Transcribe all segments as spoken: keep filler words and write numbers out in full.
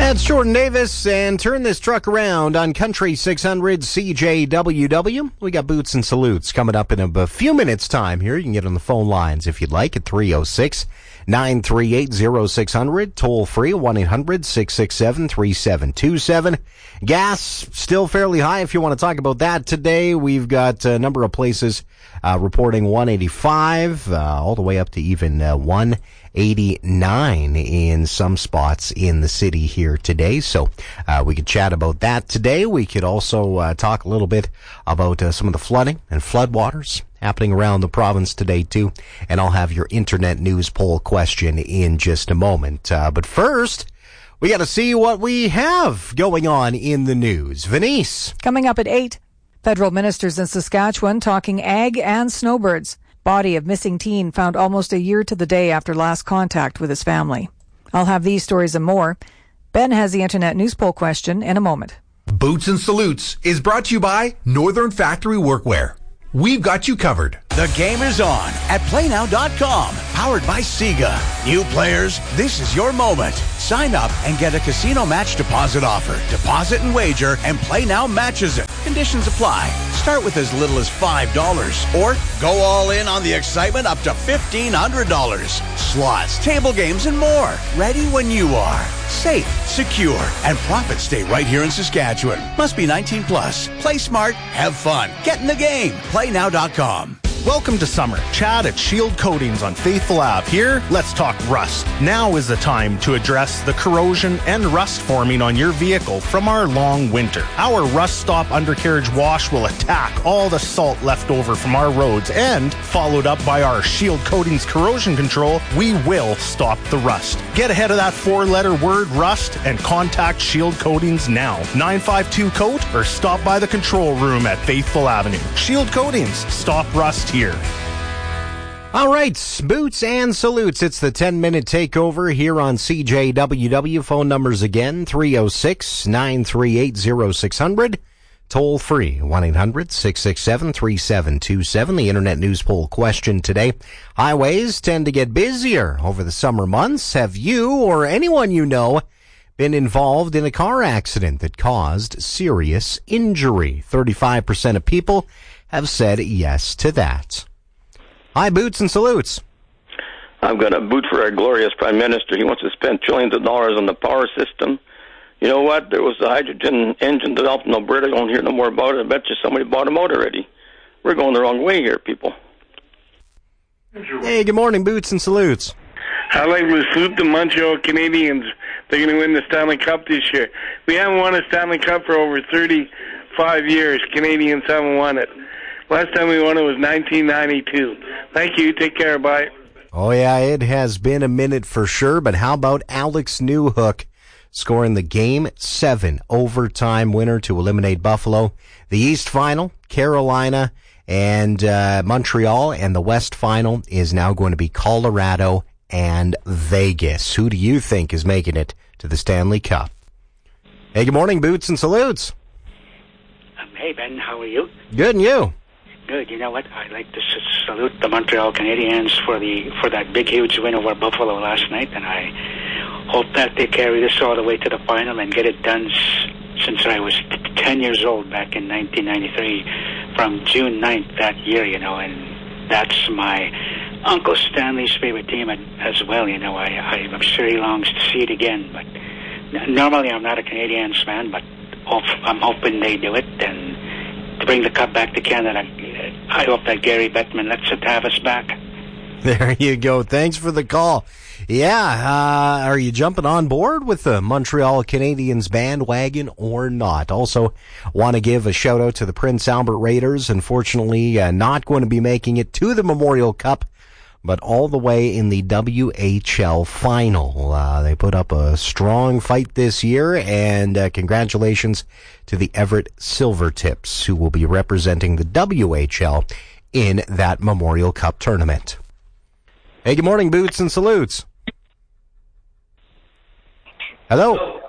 That's Jordan Davis, and turn this truck around on Country six hundred C J W W. We got Boots and Salutes coming up in a few minutes' time here. You can get on the phone lines if you'd like at three oh six, nine three eight, oh six hundred, toll free one eight hundred, six six seven, three seven two seven. Gas still fairly high if you want to talk about that today. We've got a number of places uh, reporting one eighty-five, uh, all the way up to even uh, one eighty-nine in some spots in the city here today. So uh, we could chat about that today. We could also uh, talk a little bit about uh, some of the flooding and floodwaters happening around the province today too. And I'll have your internet news poll question in just a moment. Uh, but first, we got to see what we have going on in the news. Venice. Coming up at eight, federal ministers in Saskatchewan talking ag and snowbirds. Body of missing teen found almost a year to the day after last contact with his family. I'll have these stories and more. Ben has the internet news poll question in a moment. Boots and Salutes is brought to you by Northern Factory Workwear. We've got you covered. The game is on at play now dot com, powered by Sega. New players, this is your moment. Sign up and get a casino match deposit offer. Deposit and wager, and Play Now matches it. Conditions apply. Start with as little as five dollars, or go all in on the excitement up to fifteen hundred dollars. Slots, table games, and more. Ready when you are. Safe, secure, and profits stay right here in Saskatchewan. Must be nineteen plus. Play smart, have fun. Get in the game. play now dot com. Welcome to summer. Chad at Shield Coatings on Faithful Avenue. Here, let's talk rust. Now is the time to address the corrosion and rust forming on your vehicle from our long winter. Our Rust Stop undercarriage wash will attack all the salt left over from our roads, and followed up by our Shield Coatings corrosion control, we will stop the rust. Get ahead of that four-letter word rust and contact Shield Coatings now. nine five two coat or stop by the control room at Faithful Avenue. Shield Coatings. Stop rust here. All right, Boots and Salutes. It's the ten-minute takeover here on C J W W. Phone numbers again, three oh six, nine three eight, oh six hundred. Toll free, one eight hundred, six six seven, three seven two seven. The Internet News Poll question today. Highways tend to get busier over the summer months. Have you or anyone you know been involved in a car accident that caused serious injury? thirty-five percent of people have said yes to that. Hi, Boots and Salutes. I've got a boot for our glorious Prime Minister. He wants to spend trillions of dollars on the power system. You know what? There was a hydrogen engine developed in Alberta. I don't hear no more about it. I bet you somebody bought them out already. We're going the wrong way here, people. Hey, good morning, Boots and Salutes. I'd like to salute the Montreal Canadiens. They're going to win the Stanley Cup this year. We haven't won a Stanley Cup for over thirty-five years. Canadians haven't won it. Last time we won it was nineteen ninety-two. Thank you. Take care. Bye. Oh, yeah, it has been a minute for sure, but how about Alex Newhook scoring the Game seven overtime winner to eliminate Buffalo? The East Final, Carolina and uh, Montreal, and the West Final is now going to be Colorado and Vegas. Who do you think is making it to the Stanley Cup? Hey, good morning, Boots and Salutes. Um, hey, Ben, how are you? Good, and you? Good. You know what? I'd like to salute the Montreal Canadiens for the for that big, huge win over Buffalo last night, and I hope that they carry this all the way to the final and get it done s- since I was t- ten years old back in nineteen ninety-three, from June ninth that year, you know, and that's my Uncle Stanley's favorite team as well, you know. I, I'm sure he longs to see it again, but n- normally I'm not a Canadiens fan, but hope, I'm hoping they do it, and to bring the cup back to Canada. I hope that Gary Bettman lets it have us back. There you go. Thanks for the call. Yeah, uh, are you jumping on board with the Montreal Canadiens bandwagon or not? Also, want to give a shout out to the Prince Albert Raiders. Unfortunately, uh, not going to be making it to the Memorial Cup, but all the way in the W H L final. Uh, they put up a strong fight this year, and uh, congratulations to the Everett Silvertips, who will be representing the W H L in that Memorial Cup tournament. Hey, good morning, Boots and Salutes. Hello.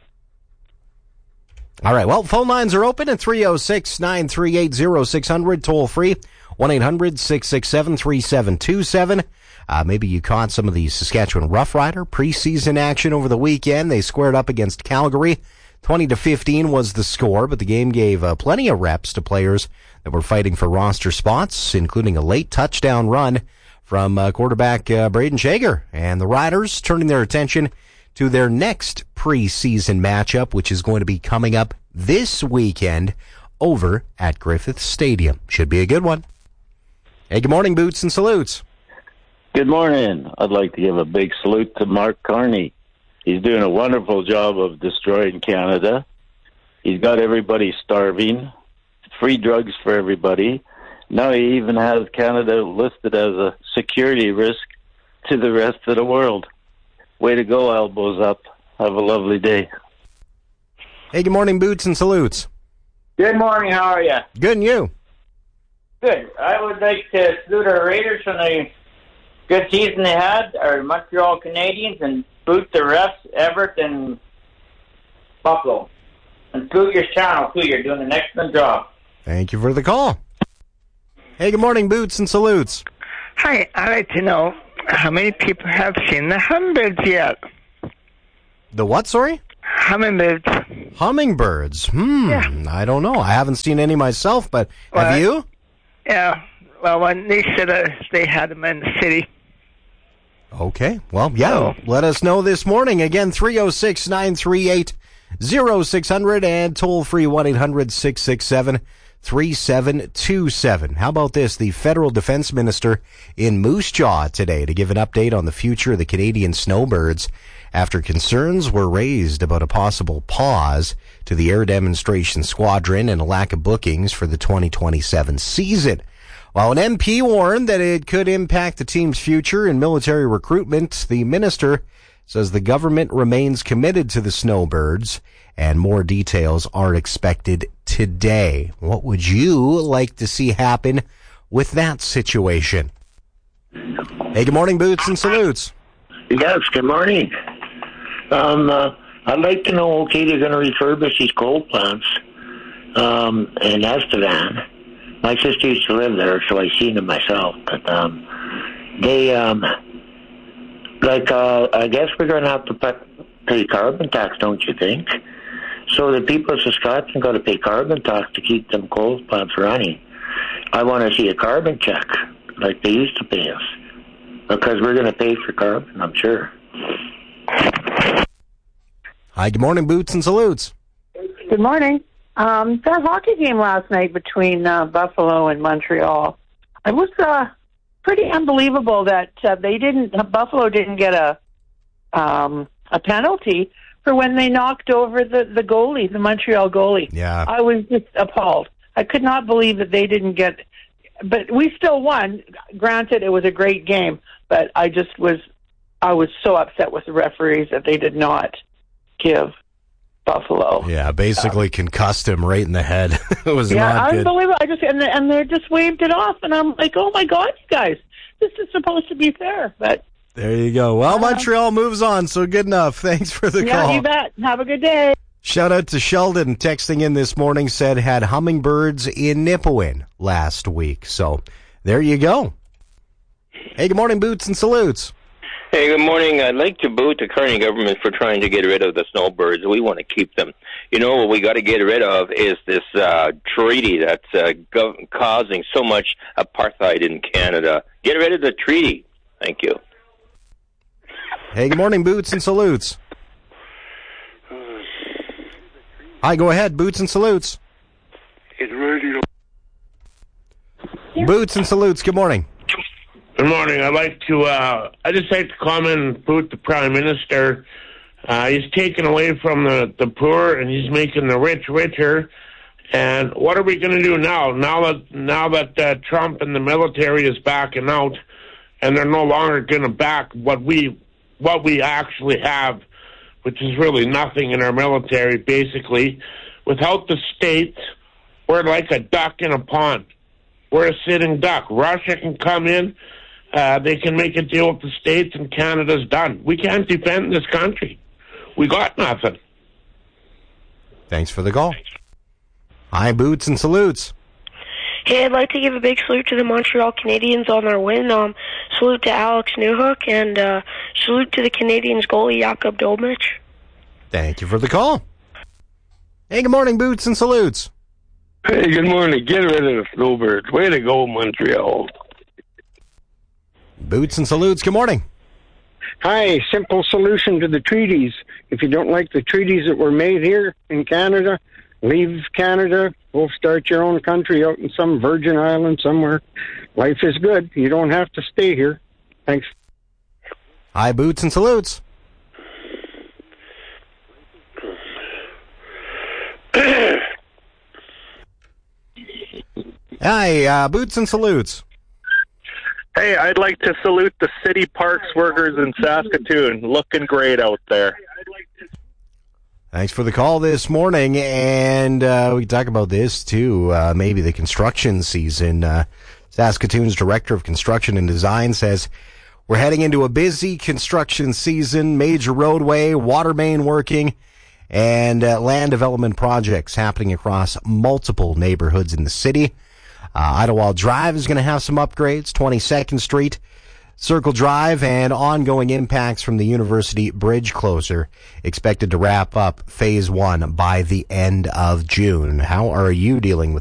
All right, well, phone lines are open at three oh six, nine three eight, oh six hundred, toll free, one eight hundred, six six seven, three seven two seven. Uh, maybe you caught some of the Saskatchewan Roughrider preseason action over the weekend. They squared up against Calgary. twenty to fifteen was the score, but the game gave uh, plenty of reps to players that were fighting for roster spots, including a late touchdown run from uh, quarterback uh, Braden Shager. And the Riders turning their attention to their next preseason matchup, which is going to be coming up this weekend over at Griffith Stadium. Should be a good one. Hey, good morning, Boots and Salutes. Good morning. I'd like to give a big salute to Mark Carney. He's doing a wonderful job of destroying Canada. He's got everybody starving, free drugs for everybody. Now he even has Canada listed as a security risk to the rest of the world. Way to go, elbows up. Have a lovely day. Hey, good morning, Boots and Salutes. Good morning, how are you? Good, and you? Good. I would like to salute our Raiders on the good season they had, our Montreal Canadiens, and boot the refs, Everett and Buffalo. And salute your channel, too. You're doing an excellent job. Thank you for the call. Hey, good morning, Boots and Salutes. Hi, I'd like to know how many people have seen the hummingbirds yet? The what, sorry? Hummingbirds. Hummingbirds. Hmm, yeah. I don't know. I haven't seen any myself, but well, have you? Yeah. Well, when they said uh, they had them in the city. Okay. Well, yeah. Oh. Let us know this morning. Again, three oh six, nine three eight, oh six hundred and toll-free one eight hundred, six six seven, three seven two seven. How about this? The federal defense minister in Moose Jaw today to give an update on the future of the Canadian snowbirds after concerns were raised about a possible pause to the air demonstration squadron and a lack of bookings for the twenty twenty-seven season. While an M P warned that it could impact the team's future in military recruitment, the minister says the government remains committed to the snowbirds and more details are expected today. What would you like to see happen with that situation? Hey, good morning, Boots and Salutes. Yes, good morning. Um, uh, I'd like to know, okay, they're going to refurbish these coal plants um, in Estevan. My sister used to live there, so I've seen them myself. But um, they, um, like, uh, I guess we're going to have to pay carbon tax, don't you think? So the people of Saskatchewan got to pay carbon tax to keep them coal plants running. I want to see a carbon check, like they used to pay us, because we're going to pay for carbon, I'm sure. Hi, good morning, Boots and Salutes. Good morning. Um, that hockey game last night between uh, Buffalo and Montreal, it was uh, pretty unbelievable that uh, they didn't. Buffalo didn't get a um, a penalty for when they knocked over the, the goalie, the Montreal goalie. Yeah, I was just appalled. I could not believe that they didn't get. But we still won. Granted, it was a great game, but I just was. I was so upset with the referees that they did not give Buffalo. Yeah, basically uh, concussed him right in the head. It was yeah, not good. Unbelievable. I just and they, and they just waved it off, and I'm like, oh my God, you guys, this is supposed to be fair. But there you go. Well, uh, Montreal moves on, so good enough. Thanks for the yeah, call. Yeah, you bet. Have a good day. Shout out to Sheldon texting in this morning, said had hummingbirds in Nipawin last week. So there you go. Hey, good morning, Boots and Salutes. Hey, good morning. I'd like to boot the Carney government for trying to get rid of the snowbirds. We want to keep them. You know what we got to get rid of is this uh, treaty that's uh, go- causing so much apartheid in Canada. Get rid of the treaty. Thank you. Hey, good morning, Boots and Salutes. Hi, go ahead, Boots and Salutes. It's radio. Boots and Salutes, good morning. Good morning. I'd like to, uh, I just like to comment and boot the Prime Minister. Uh, he's taking away from the, the poor and he's making the rich richer. And what are we going to do now? Now that, now that uh, Trump and the military is backing out and they're no longer going to back what we, what we actually have, which is really nothing in our military, basically. Without the states, we're like a duck in a pond. We're a sitting duck. Russia can come in. Uh, they can make a deal with the states, and Canada's done. We can't defend this country. We got nothing. Thanks for the call. Hi, Boots and Salutes. Hey, I'd like to give a big salute to the Montreal Canadiens on their win. Um, salute to Alex Newhook, and uh, salute to the Canadiens goalie, Jakub Dobich. Thank you for the call. Hey, good morning, Boots and Salutes. Hey, good morning. Get rid of the snowbirds. Way to go, Montreal. Boots and Salutes, good morning. Hi, simple solution to the treaties. If you don't like the treaties that were made here in Canada, leave Canada, go start your own country out in some Virgin Island somewhere. Life is good. You don't have to stay here. Thanks. Hi, Boots and Salutes. Hi, uh, Boots and Salutes. Hey, I'd like to salute the city parks workers in Saskatoon. Looking great out there. Thanks for the call this morning, and uh, we can talk about this, too, uh, maybe the construction season. Uh, Saskatoon's Director of Construction and Design says, we're heading into a busy construction season, major roadway, water main working, and uh, land development projects happening across multiple neighborhoods in the city. Uh, Idlewild Drive is going to have some upgrades, twenty-second Street, Circle Drive, and ongoing impacts from the University Bridge closure expected to wrap up phase one by the end of June. How are you dealing with